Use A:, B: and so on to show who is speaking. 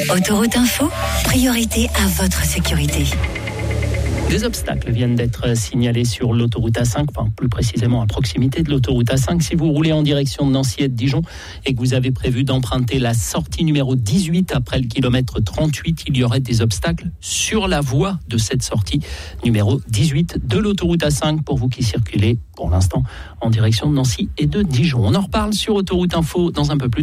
A: Autoroute Info, priorité à votre sécurité.
B: Des obstacles viennent d'être signalés sur l'autoroute A5, enfin plus précisément à proximité de l'autoroute A5. Si vous roulez en direction de Nancy et de Dijon et que vous avez prévu d'emprunter la sortie numéro 18 après le kilomètre 38, il y aurait des obstacles sur la voie de cette sortie numéro 18 de l'autoroute A5 pour vous qui circulez pour l'instant en direction de Nancy et de Dijon. On en reparle sur Autoroute Info dans un peu plus.